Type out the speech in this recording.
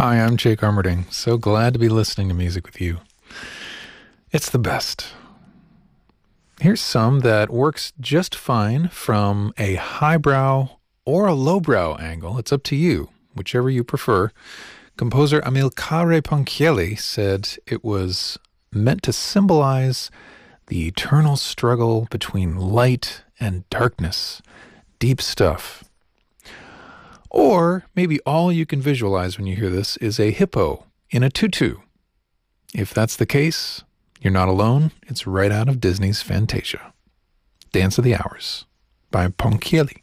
Hi, I'm Jake Armerding. So glad to be listening to music with you. It's the best. Here's some that works just fine from a highbrow or a lowbrow angle. It's up to you, whichever you prefer. Composer Amilcare Ponchielli said it was meant to symbolize the eternal struggle between light and darkness. Deep stuff. Or maybe all you can visualize when you hear this is a hippo in a tutu. If that's the case, you're not alone. It's right out of Disney's Fantasia. Dance of the Hours by Ponchielli.